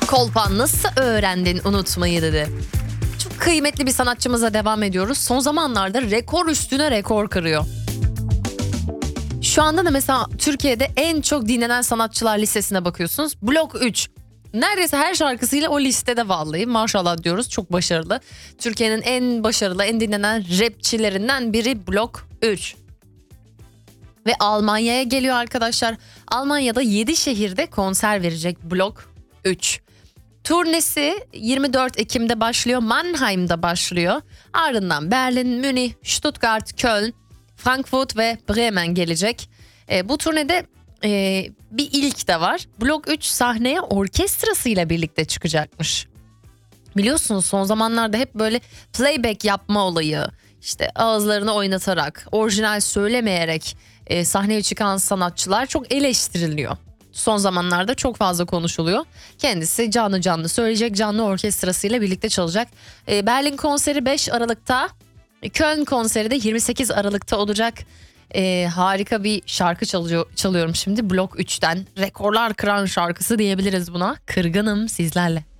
Kolpa nasıl öğrendin unutmayı dedi. Çok kıymetli bir sanatçımıza devam ediyoruz. Son zamanlarda rekor üstüne rekor kırıyor. Şu anda da mesela Türkiye'de en çok dinlenen sanatçılar listesine bakıyorsunuz. Blok 3. Neredeyse her şarkısıyla o listede vallahi, maşallah diyoruz, çok başarılı. Türkiye'nin en başarılı, en dinlenen rapçilerinden biri Blok 3. Ve Almanya'ya geliyor arkadaşlar. Almanya'da 7 şehirde konser verecek Blok 3. Turnesi 24 Ekim'de başlıyor. Mannheim'da başlıyor. Ardından Berlin, Münih, Stuttgart, Köln, Frankfurt ve Bremen gelecek. Bu turnede bir ilk de var. Blok 3 sahneye orkestrasıyla birlikte çıkacakmış. Biliyorsunuz son zamanlarda hep böyle playback yapma olayı, işte ağızlarını oynatarak, orijinal söylemeyerek sahneye çıkan sanatçılar çok eleştiriliyor. Son zamanlarda çok fazla konuşuluyor. Kendisi canlı canlı söyleyecek, canlı orkestrasıyla birlikte çalacak. Berlin konseri 5 Aralık'ta, Köln konseri de 28 Aralık'ta olacak. Harika bir şarkı çalıyorum şimdi Blok 3'ten. Rekorlar kıran şarkısı diyebiliriz buna. Kırgınım sizlerle.